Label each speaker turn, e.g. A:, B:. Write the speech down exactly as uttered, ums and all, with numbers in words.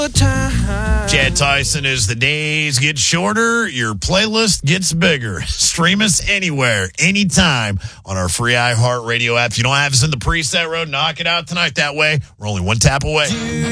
A: the time.
B: Chad Tyson, as the days get shorter, your playlist gets bigger. Stream us anywhere, anytime on our free iHeartRadio app. If you don't have us in the preset road, knock it out tonight. That way, we're only one tap away.